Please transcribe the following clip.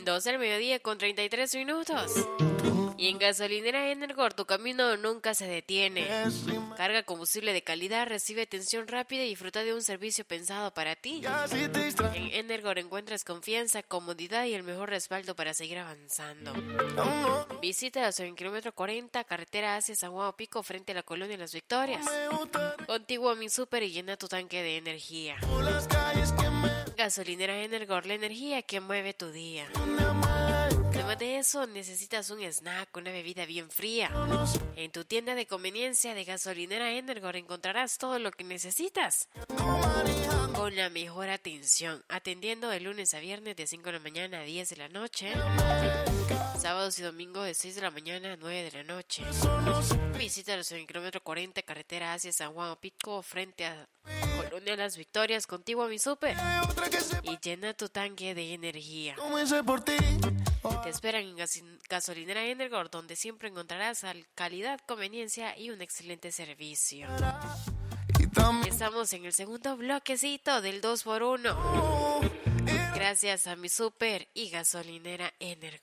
12 del mediodía con 33 minutos. Y en Gasolinera Energor tu camino nunca se detiene. Carga combustible de calidad, recibe atención rápida y disfruta de un servicio pensado para ti. En Energor encuentras confianza, comodidad y el mejor respaldo para seguir avanzando. Visítalos en kilómetro 40, carretera hacia San Juan Pico, frente a la colonia Las Victorias. Contigo a mi súper y llena tu tanque de energía. Gasolinera Energor, la energía que mueve tu día. Además de eso, necesitas un snack, una bebida bien fría. En tu tienda de conveniencia de Gasolinera Energor encontrarás todo lo que necesitas. Con la mejor atención, atendiendo de lunes a viernes de 5 de la mañana a 10 de la noche. Sábados y domingos de 6 de la mañana a 9 de la noche. Visítalos en el kilómetro 40, carretera hacia San Juan Pico, frente a Colonia Las Victorias, contigo a mi súper. Y llena tu tanque de energía. Te esperan en Gasolinera Energor, donde siempre encontrarás calidad, conveniencia y un excelente servicio. Estamos en el segundo bloquecito del 2x1. Gracias a mi súper y Gasolinera Energor.